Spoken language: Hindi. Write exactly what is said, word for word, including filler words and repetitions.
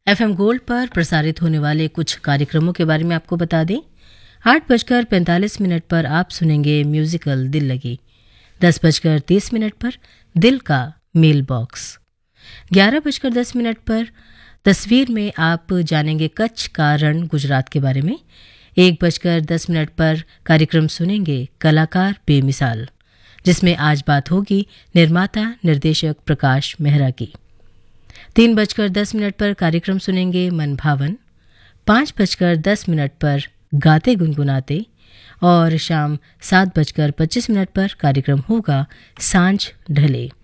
एफएम गोल्ड पर प्रसारित होने वाले कुछ कार्यक्रमों के बारे में आपको बता दें। आठ बजकर पैंतालीस मिनट पर आप सुनेंगे म्यूजिकल दिल लगी। दस बजकर तीस मिनट पर दिल का मेल बॉक्स। ग्यारह बजकर दस मिनट पर तस्वीर में आप जानेंगे कच्छ का रण गुजरात के बारे में। एक बजकर दस मिनट पर कार्यक्रम सुनेंगे कलाकार बेमिसाल, जिसमें आज बात होगी निर्माता निर्देशक प्रकाश मेहरा की। तीन बजकर दस मिनट पर कार्यक्रम सुनेंगे मन भावन। पाँच बजकर दस मिनट पर गाते गुनगुनाते और शाम सात बजकर पच्चीस मिनट पर कार्यक्रम होगा सांझ ढले।